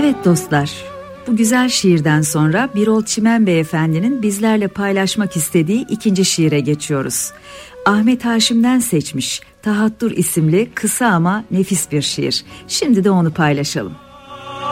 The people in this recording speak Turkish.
Evet dostlar, bu güzel şiirden sonra Birol Çimen Beyefendi'nin bizlerle paylaşmak istediği ikinci şiire geçiyoruz. Ahmet Haşim'den seçmiş Tahattur isimli kısa ama nefis bir şiir. Şimdi de onu paylaşalım.